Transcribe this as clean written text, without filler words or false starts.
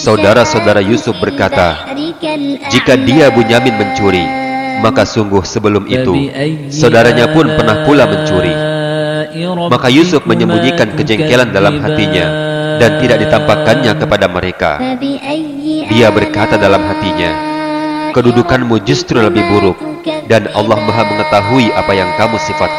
saudara-saudara Yusuf berkata, jika dia Bunyamin mencuri, maka sungguh sebelum itu saudaranya pun pernah pula mencuri. Maka Yusuf menyembunyikan kejengkelan dalam hatinya dan tidak ditampakkannya kepada mereka. Dia berkata dalam hatinya, kedudukanmu justru lebih buruk, dan Allah Maha mengetahui apa yang kamu sifatkan.